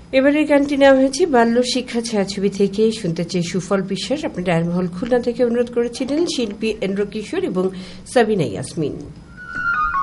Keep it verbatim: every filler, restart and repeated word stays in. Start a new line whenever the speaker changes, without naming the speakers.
এবারের গানটি নেওয়া হয়েছে বাল্য শিক্ষা ছায়াছবি থেকে। শুনতে চাই সুফল বিশ্বাস। আপনি ডায়মহল খুলনা থেকে অনুরোধ করেছিলেন শিল্পী এন্দ্র কিশোর এবং সাবিনা ইয়াসমিন।